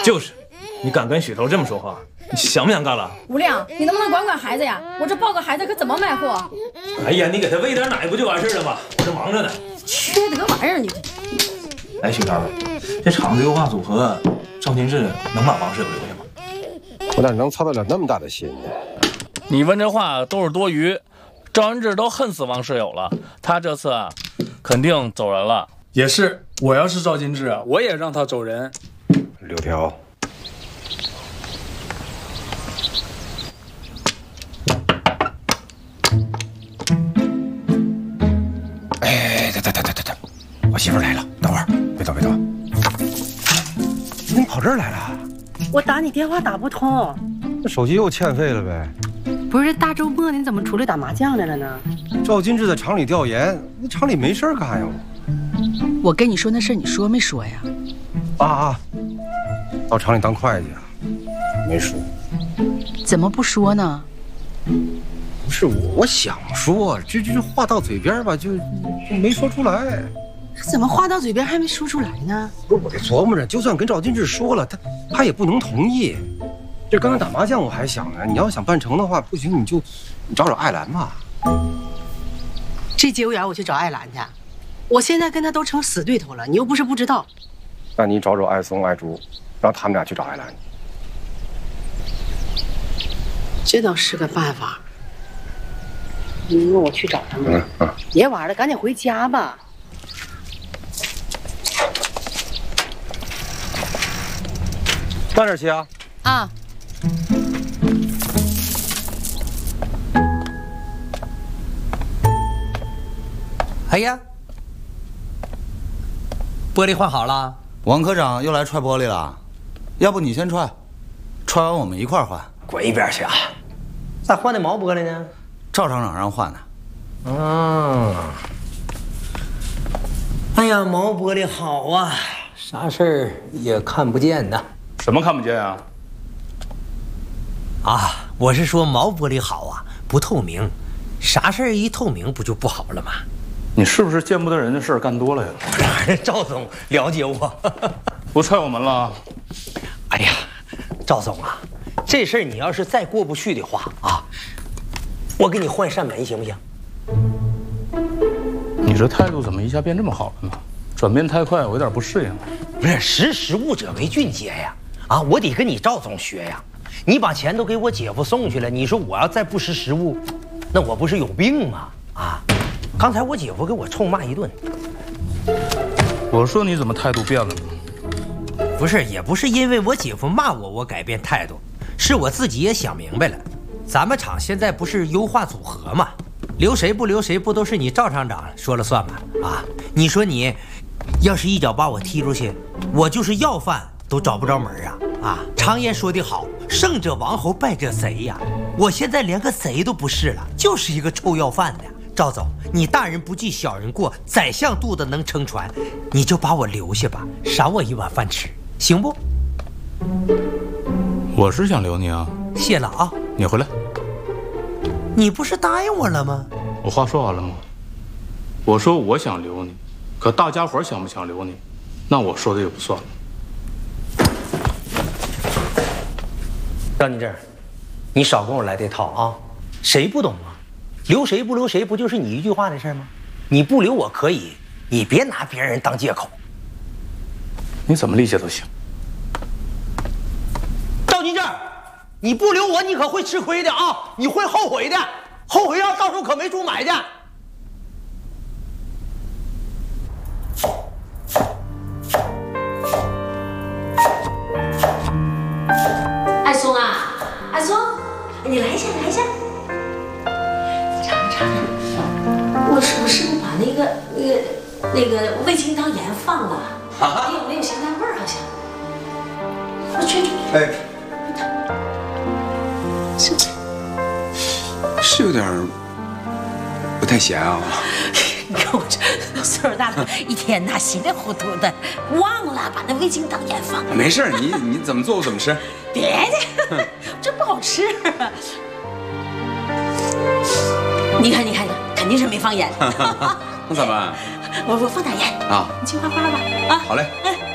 就是，你敢跟许头这么说话，你想不想干了？ 吴亮，你能不能管管孩子呀？我这抱个孩子可怎么卖货？ 哎呀，你给他喂点奶不就完事了吗？我这忙着呢。 缺德玩意儿你！ 哎，许头，这厂子优化组合，赵金志能把王室友留下吗？ 我哪能操得了那么大的心呢？ 你问这话都是多余。赵金志都恨死王室友了，他这次啊，肯定走人了。 也是，我要是赵金志啊，我也让他走人。 柳条，哎，等，我媳妇来了，等会儿，别走。你怎么跑这儿来了？ 我打你电话打不通， 那手机又欠费了呗？ 不是大周末你怎么出来打麻将来了呢？ 赵金志在厂里调研，那厂里没事干呀。 我跟你说那事你说没说呀？ 到厂里当会计啊？没说。 怎么不说呢？ 不是我想说，这话到嘴边吧，就没说出来。 怎么话到嘴边还没说出来呢？ 不是我这琢磨着，就算跟赵金志说了，他也不能同意。这刚才打麻将我还想呢，你要想办成的话，不行你找艾兰吧。 这节骨眼我去找艾兰去，我现在跟他都成死对头了，你又不是不知道。 那你找艾松、艾竹，让他们俩去找艾兰。 这倒是个办法。那我去找他们。别玩了，赶紧回家吧。 慢点骑啊。 啊。 哎呀，玻璃换好了。 王科长又来踹玻璃了，要不你先踹，踹完我们一块儿换。 滚一边去啊！咋换的毛玻璃呢？ 赵厂长让换的。 哎呀，毛玻璃好啊，啥事儿也看不见呐。 什么看不见啊？ 我是说毛玻璃好啊，不透明，啥事儿一透明不就不好了吗？ 你是不是见不得人的事儿干多了呀？ 赵总了解我， 不踹我们了？ 哎呀，赵总啊，这事儿你要是再过不去的话啊，我给你换扇门行不行？ 你这态度怎么一下变这么好了呢？转变太快，我有点不适应。 不是识时务者为俊杰呀！我得跟你赵总学呀！你把钱都给我姐夫送去了，你说我要再不识时务，那我不是有病吗？刚才我姐夫给我臭骂一顿。 我说你怎么态度变了呢？ 不是，也不是因为我姐夫骂我改变态度，是我自己也想明白了。咱们厂现在不是优化组合吗？留谁不留谁，不都是你赵厂长说了算吗？你说你要是一脚把我踢出去，我就是要饭都找不着门啊！常言说得好，胜者王侯，败者贼呀！我现在连个贼都不是了，就是一个臭要饭的。赵总，你大人不计小人过，宰相肚子能撑船，你就把我留下吧，赏我一碗饭吃，行不？ 我是想留你啊。 谢了啊。 你回来。 你不是答应我了吗？ 我话说完了吗？我说我想留你，可大家伙想不想留你，那我说的就不算了。 赵金志，你少跟我来这套啊！谁不懂啊？留谁不留谁，不就是你一句话的事吗？你不留我可以，你别拿别人当借口。 你怎么理解都行。 赵金志，你不留我，你可会吃亏的啊！你会后悔的，后悔药到时候可没处买的。 艾松啊，艾松，你来一下，来一下。尝尝，我是不是把那个味精当盐放了？没有咸淡味儿好像。我去。 哎，是有点不太咸啊。 你看我这岁数大了，一天呐稀里糊涂的，忘了把那味精当盐放。 没事，你怎么做我怎么吃。 别的，这不好吃。你看，肯定是没放盐。 那咋办？ 我放点盐啊， 你青花花吧啊。 好嘞。 哎。